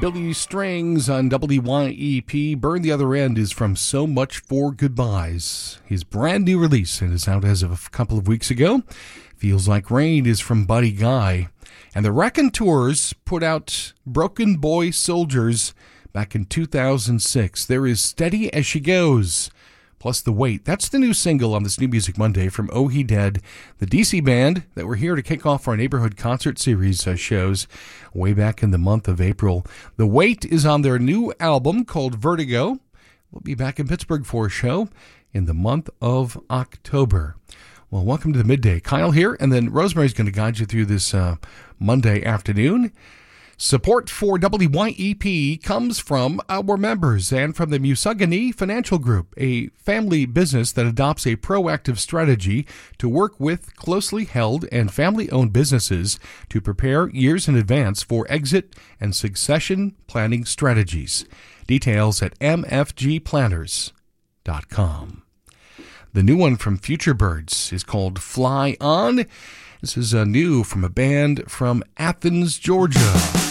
Billy Strings on WYEP. Burn the Other End is from So Much for Goodbyes. His brand new release and is out as of a couple of weeks ago. Feels Like Rain is from Buddy Guy. And the Raconteurs put out Broken Boy Soldiers back in 2006. There is Steady as She Goes, plus The Weight. That's the new single on this New Music Monday from Oh He Dead, the DC band that were here to kick off our neighborhood concert series shows way back in the month of April. The Weight is on their new album called Vertigo. We'll be back in Pittsburgh for a show in the month of October. Well, welcome to the Midday. Kyle here, and then Rosemary's going to guide you through this Monday afternoon. Support for WYEP comes from our members and from the Musogany Financial Group, a family business that adopts a proactive strategy to work with closely held and family-owned businesses to prepare years in advance for exit and succession planning strategies. Details at mfgplanners.com. The new one from Future Birds is called Fly On. This is new from a band from Athens, Georgia.